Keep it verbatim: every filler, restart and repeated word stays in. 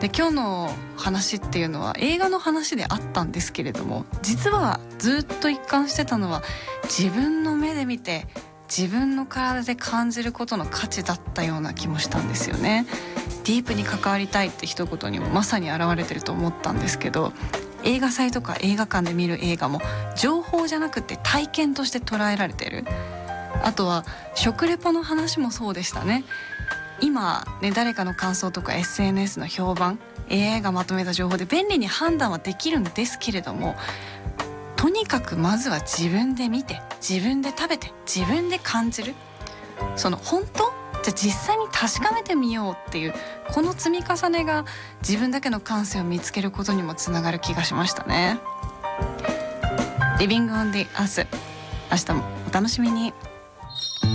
で今日の話っていうのは映画の話であったんですけれども、実はずっと一貫してたのは自分の目で見て自分の体で感じることの価値だったような気もしたんですよね。ディープに関わりたいって一言にもまさに表れてると思ったんですけど、映画祭とか映画館で見る映画も情報じゃなくて体験として捉えられてる。あとは食レポの話もそうでしたね。今ね、誰かの感想とか エスエヌエス の評判 エーアイ がまとめた情報で便利に判断はできるんですけれども、とにかくまずは自分で見て自分で食べて自分で感じる、その本当じゃあ実際に確かめてみようっていうこの積み重ねが自分だけの感性を見つけることにもつながる気がしましたね。 Living on the Earth、 明日もお楽しみに。